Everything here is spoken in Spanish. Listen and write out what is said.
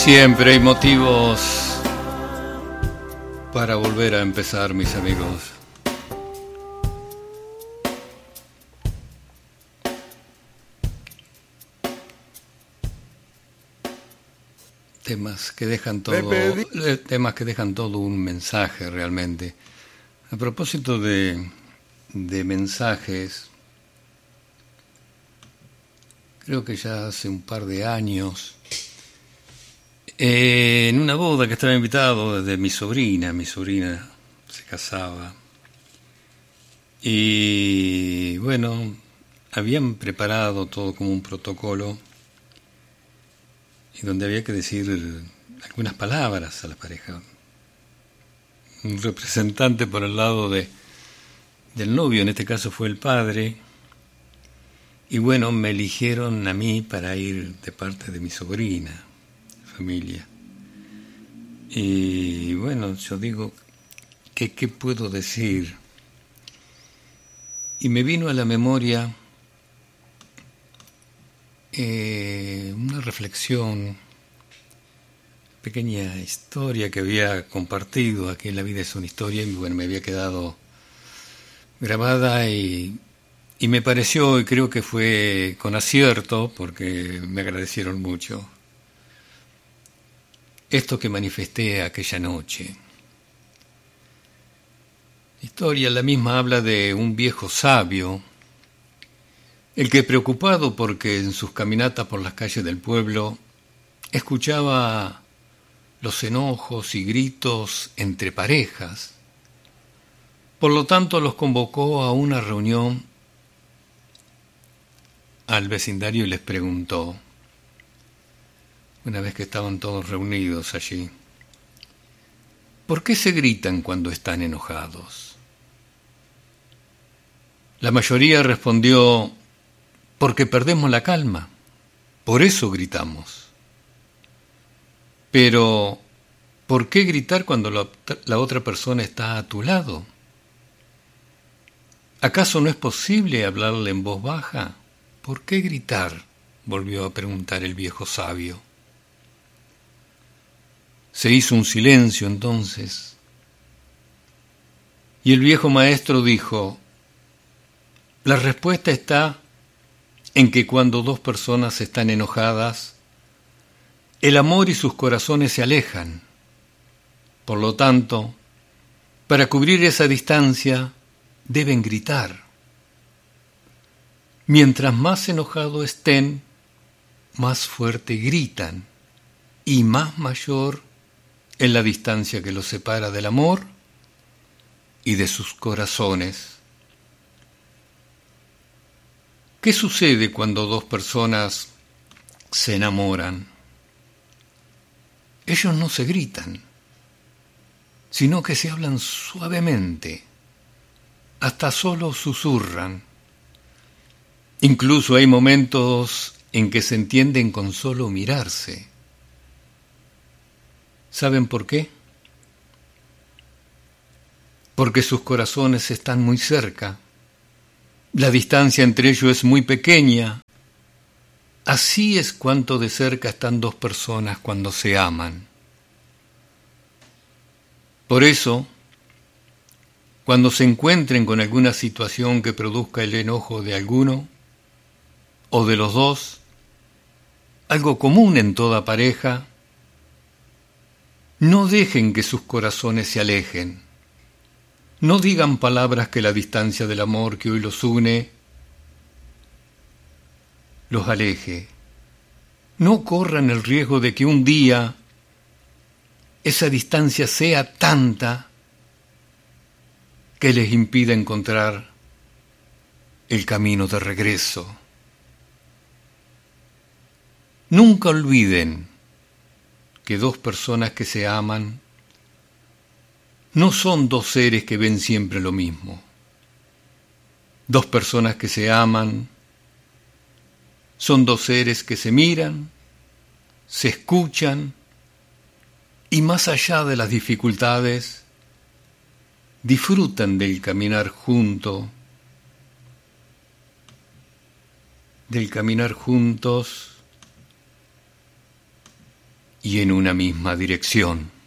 Siempre hay motivos para volver a empezar, mis amigos. Temas que dejan todo un mensaje realmente. A propósito de mensajes, creo que ya hace un par de años, en una boda que estaba invitado de mi sobrina se casaba. Y bueno, habían preparado todo como un protocolo y donde había que decir algunas palabras a la pareja. Un representante por el lado del novio, en este caso fue el padre, y bueno, me eligieron a mí para ir de parte de mi sobrina, familia. Y bueno, yo digo, ¿qué puedo decir? Y me vino a la memoria una reflexión, pequeña historia que había compartido aquí en La Vida es una Historia, y bueno, me había quedado grabada y me pareció, y creo que fue con acierto, porque me agradecieron mucho, esto que manifesté aquella noche. La historia, la misma, habla de un viejo sabio, el que, preocupado porque en sus caminatas por las calles del pueblo escuchaba los enojos y gritos entre parejas, por lo tanto los convocó a una reunión al vecindario y les preguntó, una vez que estaban todos reunidos allí, ¿por qué se gritan cuando están enojados? La mayoría respondió, porque perdemos la calma, por eso gritamos. Pero, ¿por qué gritar cuando la otra persona está a tu lado? ¿Acaso no es posible hablarle en voz baja? ¿Por qué gritar?, volvió a preguntar el viejo sabio. Se hizo un silencio entonces, y el viejo maestro dijo, la respuesta está en que cuando dos personas están enojadas, el amor y sus corazones se alejan. Por lo tanto, para cubrir esa distancia, deben gritar. Mientras más enojados estén, más fuerte gritan, y más mayor es la distancia que los separa del amor y de sus corazones. ¿Qué sucede cuando dos personas se enamoran? Ellos no se gritan, sino que se hablan suavemente, hasta solo susurran. Incluso hay momentos en que se entienden con solo mirarse. ¿Saben por qué? Porque sus corazones están muy cerca. La distancia entre ellos es muy pequeña. Así es cuánto de cerca están dos personas cuando se aman. Por eso, cuando se encuentren con alguna situación que produzca el enojo de alguno o de los dos, algo común en toda pareja, no dejen que sus corazones se alejen. No digan palabras que la distancia del amor que hoy los une los aleje. No corran el riesgo de que un día esa distancia sea tanta que les impida encontrar el camino de regreso. Nunca olviden que dos personas que se aman no son dos seres que ven siempre lo mismo. Dos personas que se aman son dos seres que se miran, se escuchan y más allá de las dificultades, disfrutan del caminar juntos, y en una misma dirección.